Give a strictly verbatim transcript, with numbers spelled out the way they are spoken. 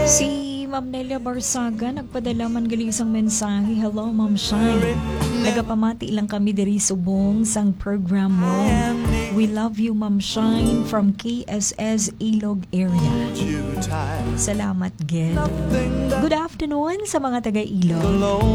Si Ma'am Nelia Barsaga nagpadala man gali isang mensahe. Hello Ma'am Shine. Nagapamati lang kami diri subong sang program mo. We love you Ma'am Shine from K S S Ilog area. Salamat gid. Good afternoon sa mga taga Ilog.